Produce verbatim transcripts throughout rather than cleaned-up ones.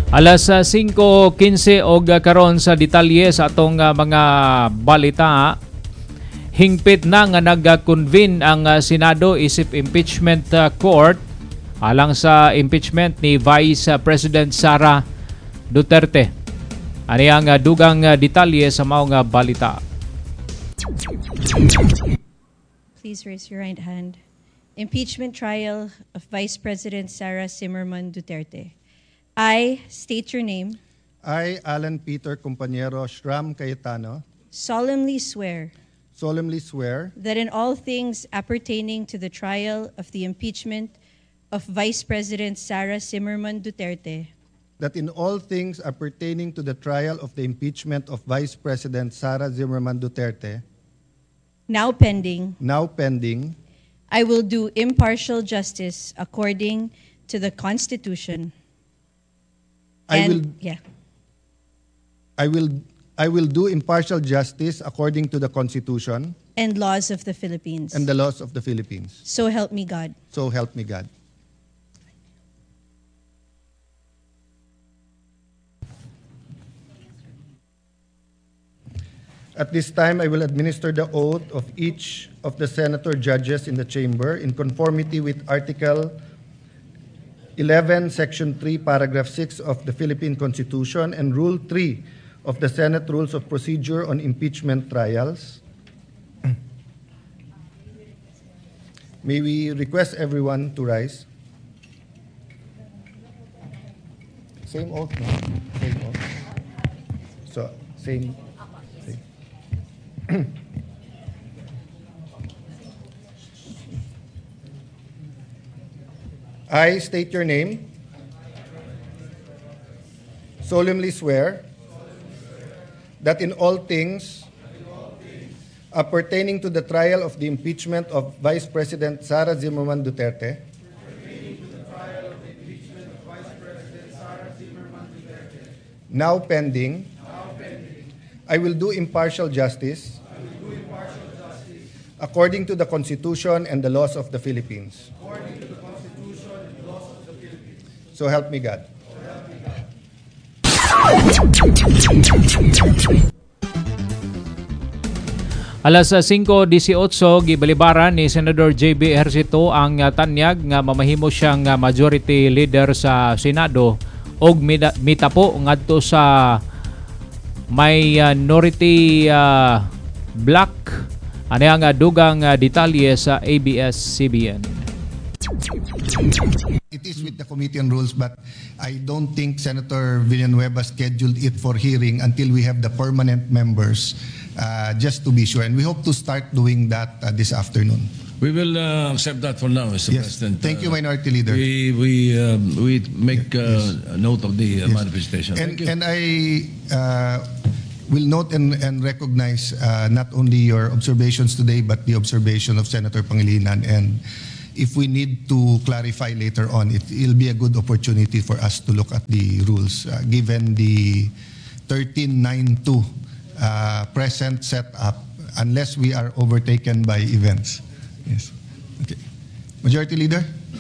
Alas uh, singko kinse og uh, karon sa detalye sa atong uh, mga balita. Hingpit na nga nag-convene ang uh, Senado isip impeachment uh, court alang sa impeachment ni Vice uh, President Sara Duterte. Ani ang uh, dugang uh, detalye sa maong uh, balita. Please raise your right hand. Impeachment trial of Vice President Sara Zimmerman Duterte. I state your name. I, Alan Peter Compañero Shram Cayetano, Solemnly swear solemnly swear that in all things appertaining to the trial of the impeachment of Vice President Sara Zimmerman Duterte, that in all things appertaining to the trial of the impeachment of Vice President Sara Zimmerman Duterte, now pending, now pending, I will do impartial justice according to the Constitution. I and, will yeah. I will I will do impartial justice according to the Constitution and laws of the Philippines. and the laws of the Philippines. So help me God. So help me God. At this time, I will administer the oath of each of the senator judges in the chamber in conformity with Article eleven, Section three, Paragraph six of the Philippine Constitution and Rule three of the Senate Rules of Procedure on Impeachment Trials. May we request everyone to rise. Same oath, no? Same oath. So, same. same. I state your name. Solemnly swear that in all things appertaining to the trial of the impeachment of Vice President Sara Zimmerman Duterte, now pending, I will do impartial justice according to the Constitution and the laws of the Philippines. So help me God. Alas singko dieciocho gibalibaran ni Senador J B Ejercito ang uh, tanyag nga mamahimo siyang uh, majority leader sa Senado og mitapo ngadto sa minority uh, block. Ani ang uh, dugang uh, detalye sa A B S C B N. It is with the Committee on Rules, but I don't think Senator Villanueva scheduled it for hearing until we have the permanent members, uh, just to be sure. And we hope to start doing that uh, this afternoon. We will uh, accept that for now, Mister Yes. President. Thank you, Uh, Minority Leader. We we um, we make uh, a note of the uh, Yes. manifestation. And, Thank you. and I uh, will note and, and recognize uh, not only your observations today, but the observation of Senator Pangilinan. And if we need to clarify later on, it will be a good opportunity for us to look at the rules, uh, given the thirteen nine two uh, present setup, unless we are overtaken by events. Yes. Okay. Majority Leader?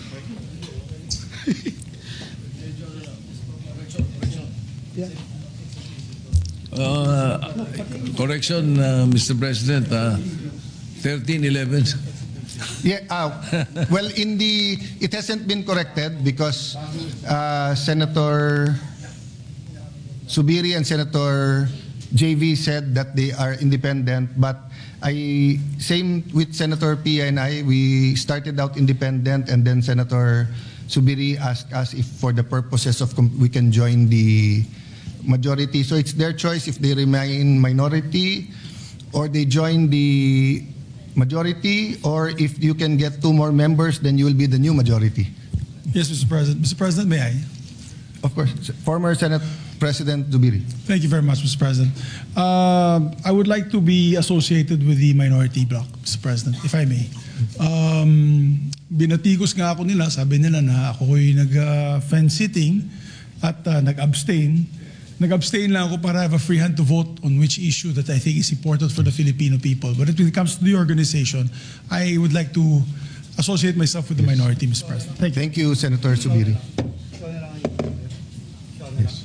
Uh, correction, uh, Mister President. Uh, thirteen eleven. Yeah, uh, well, in the, it hasn't been corrected because uh, Senator Subiri and Senator J V said that they are independent, but I, same with Senator Pia and I, we started out independent, and then Senator Subiri asked us if for the purposes of, com- we can join the majority. So it's their choice if they remain minority or they join the majority, or if you can get two more members, then you will be the new majority. Yes, Mister President. Mister President, may I? Of course. Former Senate President Zubiri. Thank you very much, Mister President. Uh, I would like to be associated with the minority bloc, Mister President, if I may. Um, binatigos nga ako nila, sabi nila na ako'y nag-fence sitting at uh, nag-abstain. Nag-abstain lang ako para have a free hand to vote on which issue that I think is important for the Filipino people. But when it comes to the organization, I would like to associate myself with the minority, Mister President. Thank you. Thank you, Senator Zubiri. Yes.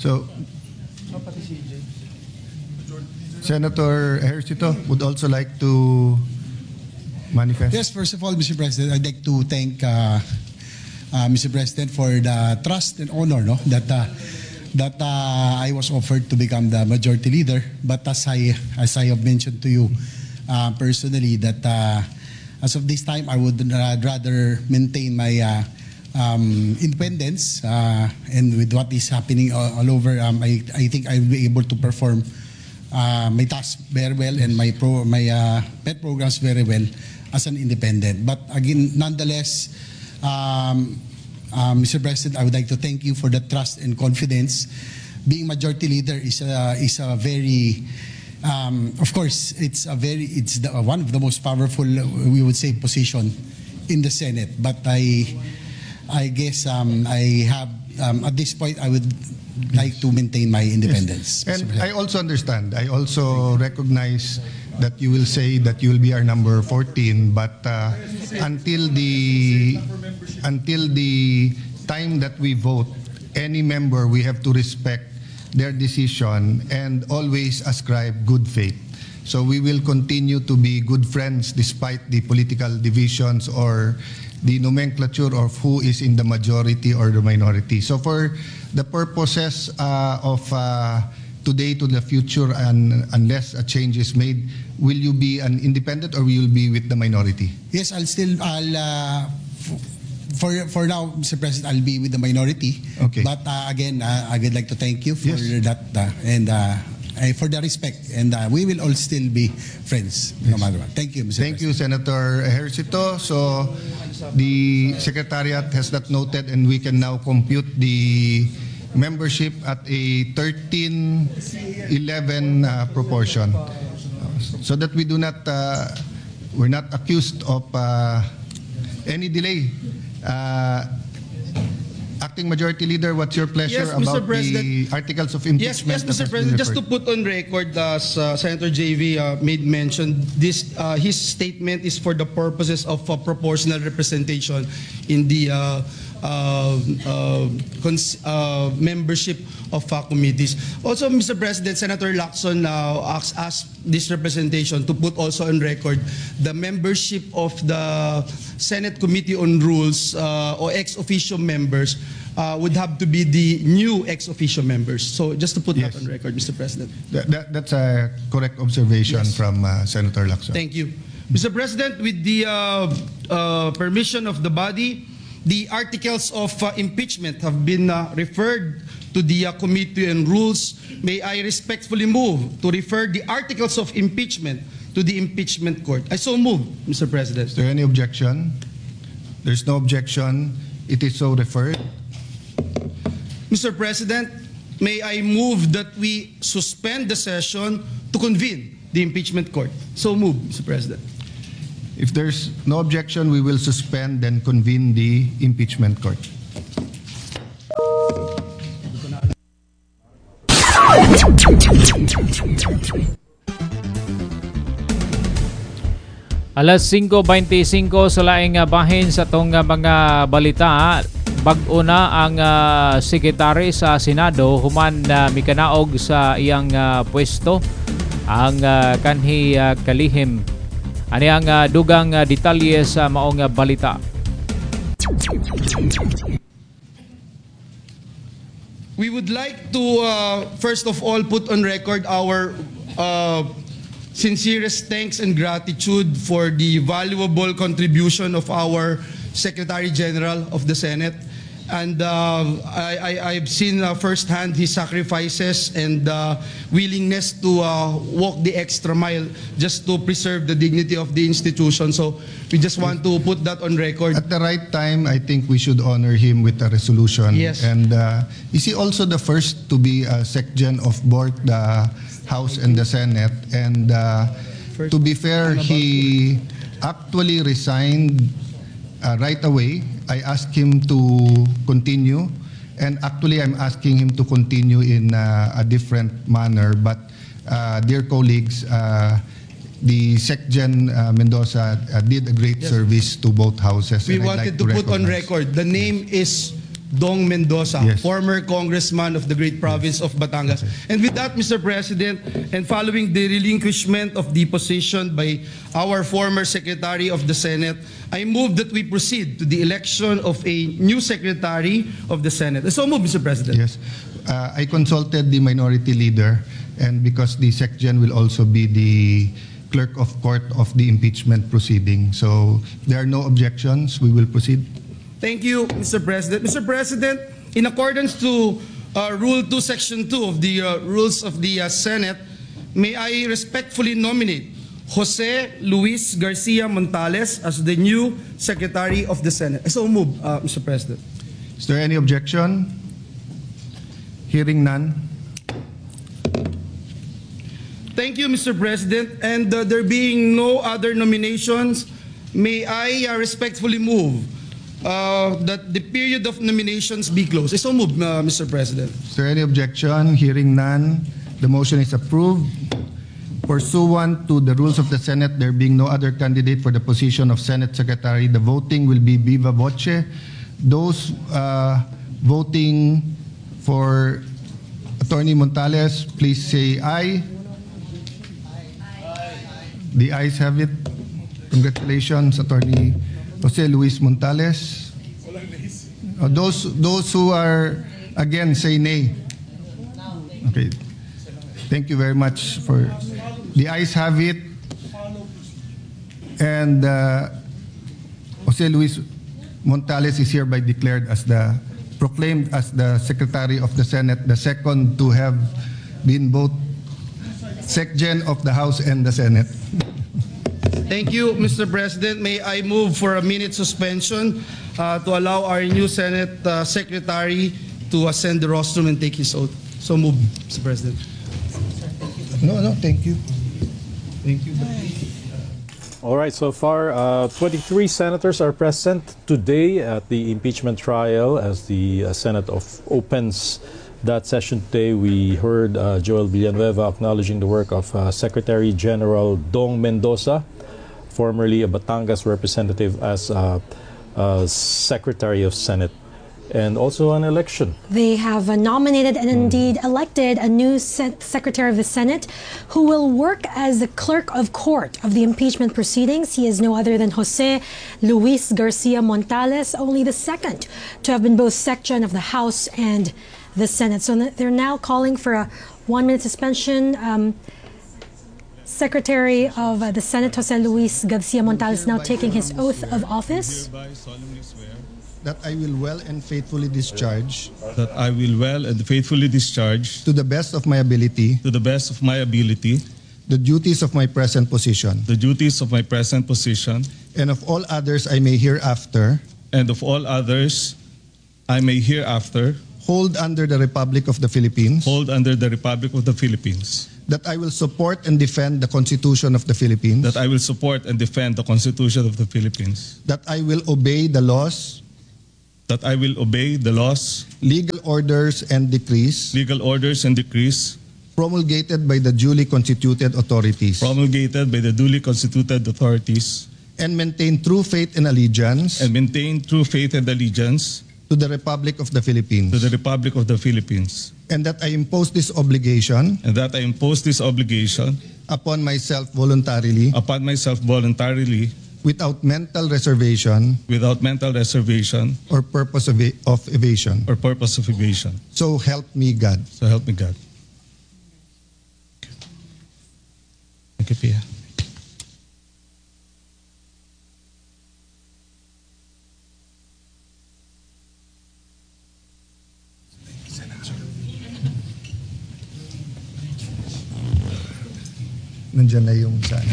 So, Senator Ejercito would also like to manifest. Yes, first of all, Mister President, I'd like to thank uh, uh, Mister President for the trust and honor no, that uh, that uh, I was offered to become the majority leader. But as I as I have mentioned to you uh, personally, that uh, as of this time, I would uh, rather maintain my uh, um, independence, uh, and with what is happening all, all over, um, I I think I'll be able to perform uh, my tasks very well and my pro my uh, pet programs very well as an independent. But again, nonetheless, um, uh, Mister President, I would like to thank you for the trust and confidence. Being majority leader is a, is a very, um, of course, it's a very, it's the, one of the most powerful, we would say, position in the Senate. But I, I guess um, I have, um, at this point, I would like to maintain my independence. Yes. And I also understand, I also recognize that you will say that you will be our number fourteen, but uh, until the until the time that we vote, any member, we have to respect their decision and always ascribe good faith. So we will continue to be good friends despite the political divisions or the nomenclature of who is in the majority or the minority. So for the purposes uh, of uh, today to the future, and unless a change is made, will you be an independent or will you be with the minority? Yes, I'll still, I'll, uh, f- for for now, Mister President, I'll be with the minority. Okay. But uh, again, uh, I would like to thank you for Yes. that uh, and uh, uh, for the respect, and uh, we will all still be friends no Yes. matter what. Thank you, Mister Thank President. you, Senator Ejercito. So the Secretariat has that noted, and we can now compute the membership at a thirteen eleven uh, proportion, so that we do not, uh, we're not accused of uh, any delay. Uh, Acting Majority Leader, what's your pleasure Yes, Mister about President. the articles of Yes, impeachment? yes, that Mister has been President. Just to referred? put on record, as uh, Senator J V uh, made mention, this uh, his statement is for the purposes of uh, proportional representation in the uh, uh, uh, cons- uh, membership of uh, committees. Also, Mister President, Senator Lacson uh, asked, asked this representation to put also on record the membership of the Senate Committee on Rules uh, or ex officio members uh, would have to be the new ex officio members. So just to put Yes. that on record, Mister President. That, that, that's a correct observation Yes. from uh, Senator Lacson. Thank you. Mister President, with the uh, uh, permission of the body, the articles of uh, impeachment have been uh, referred to the uh, Committee on Rules. May I respectfully move to refer the articles of impeachment to the impeachment court. I so move, Mister President. Is there any objection? There's no objection. It is so referred. Mister President, may I move that we suspend the session to convene the impeachment court. So move, Mister President. If there's no objection, we will suspend and convene the impeachment court. Alas singko beintisinko sa laing uh, bahin sa tong uh, mga balita. Bag-o na ang uh, sekretary sa Senado human na uh, mikanaog sa iyang uh, pwesto ang uh, kanhi uh, kalihim. Ani ang uh, dugang uh, detalye sa maong uh, balita. We would like to uh, first of all put on record our uh, sincerest thanks and gratitude for the valuable contribution of our Secretary General of the Senate. And uh, I, I, I've seen uh, firsthand his sacrifices and uh, willingness to uh, walk the extra mile just to preserve the dignity of the institution. So we just want to put that on record. At the right time, I think we should honor him with a resolution. Yes. And uh, is he also the first to be a SecGen of both the House and the Senate? And uh, First- to be fair, he actually resigned uh, right away. I asked him to continue, and actually I'm asking him to continue in uh, a different manner. But uh, dear colleagues, uh, the SecGen uh, Mendoza uh, did a great Yes. service to both houses. We and I'd wanted like to put on recognize- record, the name is Dong Mendoza, Yes. former congressman of the great province of Batangas. And with that, Mister President, and following the relinquishment of the position by our former Secretary of the Senate, I move that we proceed to the election of a new Secretary of the Senate. So move, Mister President. Yes. Uh, I consulted the minority leader, and because the SecGen will also be the clerk of court of the impeachment proceeding. So there are no objections. We will proceed. Thank you, Mister President. Mister President, in accordance to uh, Rule two, Section two of the uh, Rules of the uh, Senate, may I respectfully nominate Jose Luis Garcia Montales as the new Secretary of the Senate. So move, uh, Mister President. Is there any objection? Hearing none. Thank you, Mister President. And uh, there being no other nominations, may I uh, respectfully move uh, that the period of nominations be closed. So move, uh, Mister President. Is there any objection? Hearing none. The motion is approved. Pursuant to the rules of the Senate, there being no other candidate for the position of Senate Secretary, the voting will be viva voce. Those uh, voting for Attorney Montales, please say aye. The ayes have it. Congratulations, Attorney Jose Luis Montales. Uh, those those who are again, say nay. Okay. Thank you very much for the ayes have it. And uh, Jose Luis Montales is hereby declared as the proclaimed as the Secretary of the Senate, the second to have been both SecGen of the House and the Senate. Thank you, Mister President. May I move for a minute suspension uh, to allow our new Senate uh, Secretary to ascend the rostrum and take his oath. So move, Mister President. No, no, thank you. Thank you. All right, so far, uh, twenty-three senators are present today at the impeachment trial as the uh, Senate of opens that session today. We heard uh, Joel Villanueva acknowledging the work of uh, Secretary General Dong Mendoza, formerly a Batangas representative, as uh, uh, Secretary of Senate, and also an election. They have uh, nominated and indeed elected a new se Secretary of the Senate who will work as the clerk of court of the impeachment proceedings. He is no other than Jose Luis Garcia Montales, only the second to have been both SecGen of the House and the Senate. So they're now calling for a one-minute suspension. Um, Secretary of uh, the Senate, Jose Luis Garcia Montales, now taking his oath of office. That I will well and faithfully discharge That I will well and faithfully discharge to the best of my ability to the best of my ability the duties of my present position the duties of my present position, and of all others I may hereafter and of all others I may hereafter hold under the Republic of the Philippines, hold under the Republic of the Philippines, that I will support and defend the Constitution of the Philippines, that I will support and defend the Constitution of the Philippines, that I will obey the laws, that I will obey the laws, legal orders, and decrees legal orders, and decrees promulgated by the duly constituted authorities, promulgated by the duly constituted authorities, and maintain true faith and allegiance and maintain true faith and allegiance to the Republic of the Philippines, to the Republic of the Philippines, and that I impose this obligation and that I impose this obligation upon myself voluntarily, upon myself voluntarily, without mental reservation without mental reservation or purpose of, e- of evasion. or purpose of evasion. So help me God. So help me God. Thank you, Pia. Nandiyan na yung sana.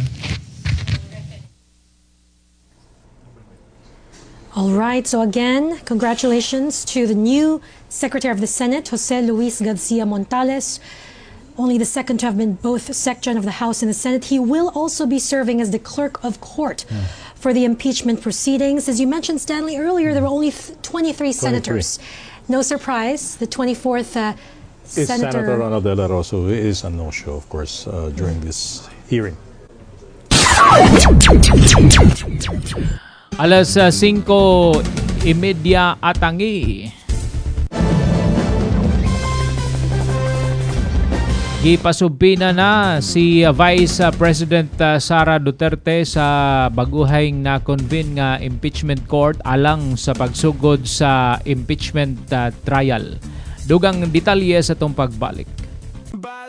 All right, so again, congratulations to the new Secretary of the Senate, Jose Luis Garcia Montales, only the second to have been both SecGen of the House and the Senate. He will also be serving as the clerk of court yeah. for the impeachment proceedings. As you mentioned, Stanley, earlier, there were only twenty-three senators. No surprise, the twenty-fourth uh, Is Senator... Senator Rona de la Rosa is a no-show, of course, uh, during this hearing. Alas uh, singko imedya atangi. Gipasubina na si Vice President uh, Sara Duterte sa baguhang na convene nga impeachment court alang sa pagsugod sa impeachment uh, trial. Dugang detalye sa itong pagbalik.